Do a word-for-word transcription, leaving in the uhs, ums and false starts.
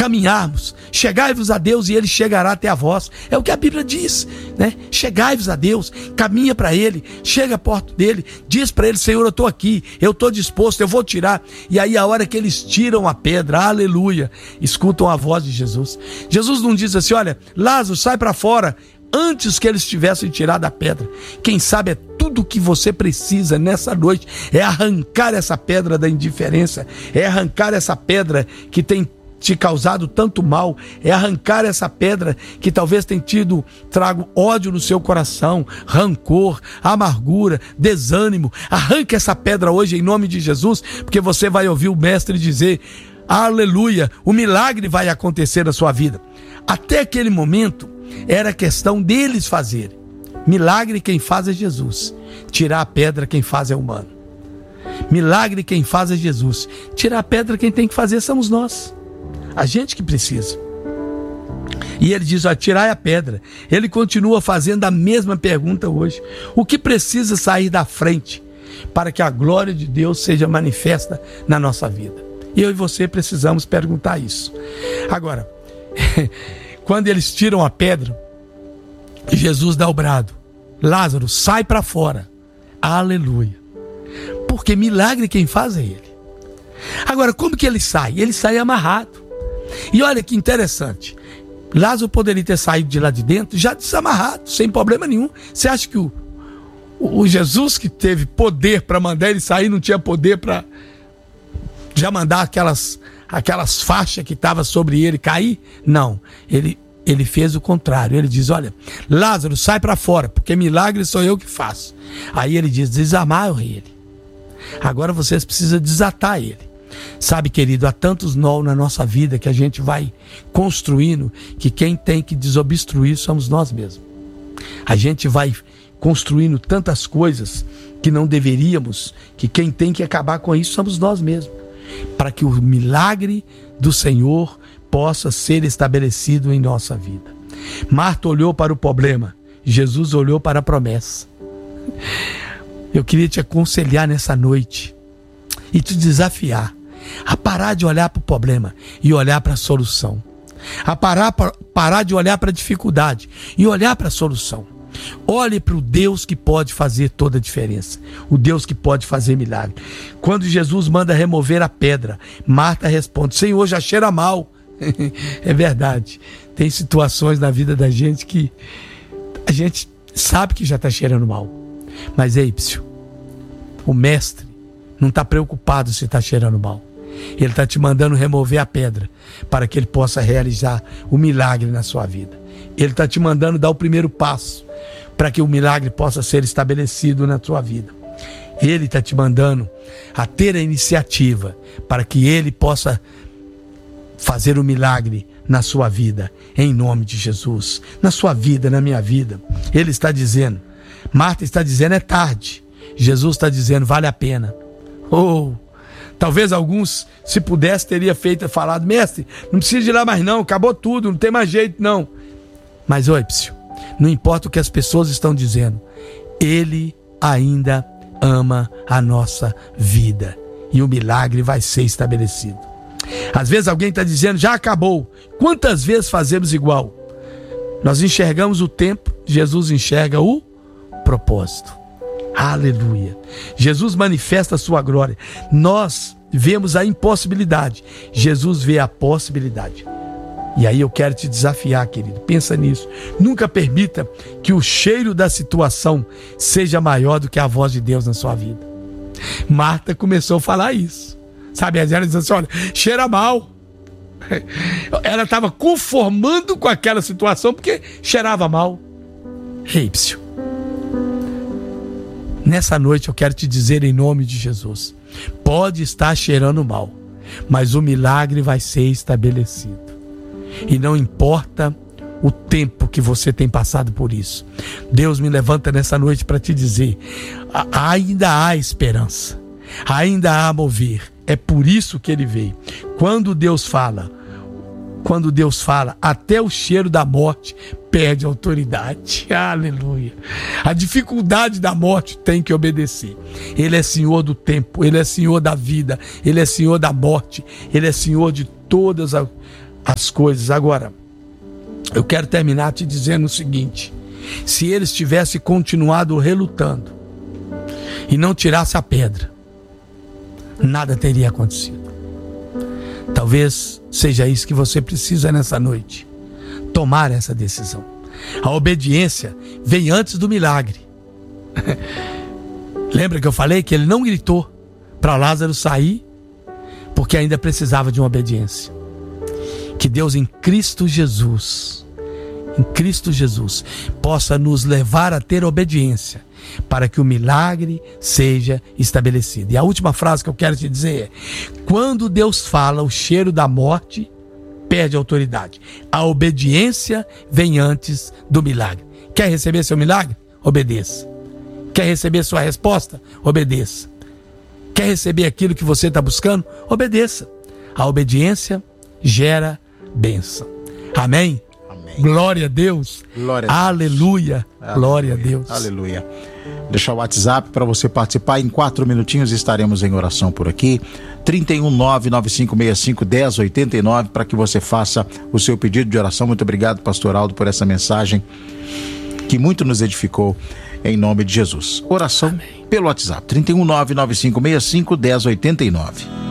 caminharmos. Chegai-vos a Deus e Ele chegará até a vós. É o que a Bíblia diz, né? Chegai-vos a Deus, caminha para Ele, chega perto dele, diz para Ele: Senhor, eu estou aqui, eu estou disposto, eu vou tirar. E aí a hora que eles tiram a pedra, aleluia, escutam a voz de Jesus. Jesus não diz assim: olha, Lázaro, sai para fora, antes que eles tivessem tirado a pedra. Quem sabe é tudo o que você precisa nessa noite, é arrancar essa pedra da indiferença, é arrancar essa pedra que tem te causado tanto mal, é arrancar essa pedra que talvez tenha tido, trago ódio no seu coração, rancor, amargura, desânimo. Arranque essa pedra hoje em nome de Jesus, porque você vai ouvir o mestre dizer: aleluia, o milagre vai acontecer na sua vida. Até aquele momento era questão deles fazerem. Milagre quem faz é Jesus, tirar a pedra quem faz é humano. Milagre quem faz é Jesus, tirar a pedra quem tem que fazer somos nós, a gente que precisa. E ele diz: ó, tirai a pedra. Ele continua fazendo a mesma pergunta hoje: o que precisa sair da frente para que a glória de Deus seja manifesta na nossa vida? Eu e você precisamos perguntar isso. Agora, quando eles tiram a pedra, Jesus dá o brado: Lázaro, sai para fora. Aleluia. Porque milagre quem faz é Ele. Agora, como que ele sai? Ele sai amarrado. E olha que interessante, Lázaro poderia ter saído de lá de dentro já desamarrado, sem problema nenhum. Você acha que o, o Jesus que teve poder para mandar ele sair não tinha poder para já mandar aquelas, aquelas faixas que estavam sobre ele cair? Não, ele, ele fez o contrário. Ele diz: olha, Lázaro, sai para fora, porque milagre sou eu que faço. Aí ele diz: desamarre ele. Agora vocês precisam desatar ele. Sabe, querido, há tantos nós na nossa vida que a gente vai construindo, que quem tem que desobstruir somos nós mesmos. A gente vai construindo tantas coisas que não deveríamos, que quem tem que acabar com isso somos nós mesmos, para que o milagre do Senhor possa ser estabelecido em nossa vida. Marta olhou para o problema, Jesus olhou para a promessa. Eu queria te aconselhar nessa noite e te desafiar a parar de olhar para o problema e olhar para a solução. A parar, parar de olhar para a dificuldade e olhar para a solução. Olhe para o Deus que pode fazer toda a diferença, o Deus que pode fazer milagre. Quando Jesus manda remover a pedra, Marta responde: Senhor, já cheira mal. É verdade, tem situações na vida da gente que a gente sabe que já está cheirando mal. Mas ei, psiu, o mestre não está preocupado se está cheirando mal. Ele está te mandando remover a pedra para que ele possa realizar o milagre na sua vida. Ele está te mandando dar o primeiro passo para que o milagre possa ser estabelecido na sua vida. Ele está te mandando a ter a iniciativa para que ele possa fazer o milagre na sua vida, em nome de Jesus. Na sua vida, na minha vida. Ele está dizendo, Marta está dizendo, é tarde. Jesus está dizendo, vale a pena. Oh, talvez alguns, se pudesse, teria feito, falado, mestre, não precisa ir lá mais não, acabou tudo, não tem mais jeito não. Mas oi, psiu, não importa o que as pessoas estão dizendo, ele ainda ama a nossa vida e o milagre vai ser estabelecido. Às vezes alguém está dizendo, já acabou. Quantas vezes fazemos igual? Nós enxergamos o tempo, Jesus enxerga o propósito. Aleluia. Jesus manifesta a sua glória. Nós vemos a impossibilidade, Jesus vê a possibilidade. E aí eu quero te desafiar, querido, pensa nisso. Nunca permita que o cheiro da situação seja maior do que a voz de Deus na sua vida. Marta começou a falar isso, sabe? Ela disse assim, olha, cheira mal. Ela estava conformando com aquela situação porque cheirava mal. Ei, psiu, nessa noite eu quero te dizer em nome de Jesus, pode estar cheirando mal, mas o milagre vai ser estabelecido. E não importa o tempo que você tem passado por isso. Deus me levanta nessa noite para te dizer, ainda há esperança, ainda há mover. É por isso que ele veio. Quando Deus fala, quando Deus fala, até o cheiro da morte perde autoridade. Aleluia. A dificuldade da morte tem que obedecer. Ele é Senhor do tempo, Ele é Senhor da vida, Ele é Senhor da morte, Ele é Senhor de todas as as coisas. Agora, eu quero terminar te dizendo o seguinte: se eles tivessem continuado relutando e não tirasse a pedra, nada teria acontecido. Talvez seja isso que você precisa nessa noite, tomar essa decisão. A obediência vem antes do milagre. Lembra que eu falei que ele não gritou para Lázaro sair, porque ainda precisava de uma obediência. Que Deus em Cristo Jesus, em Cristo Jesus, possa nos levar a ter obediência, para que o milagre seja estabelecido. E a última frase que eu quero te dizer é: quando Deus fala, o cheiro da morte perde autoridade. A obediência vem antes do milagre. Quer receber seu milagre? Obedeça. Quer receber sua resposta? Obedeça. Quer receber aquilo que você está buscando? Obedeça. A obediência gera bênção. Amém? Amém. Glória a Deus. Glória a Deus. Aleluia. Aleluia. Glória a Deus. Aleluia. Deixar o WhatsApp para você participar. Em quatro minutinhos estaremos em oração por aqui. trinta e um, nove nove cinco seis cinco, um zero oito nove, para que você faça o seu pedido de oração. Muito obrigado, pastor Aldo, por essa mensagem que muito nos edificou, em nome de Jesus. Oração Amém. Pelo WhatsApp, trinta e um, nove nove cinco seis cinco, um zero oito nove.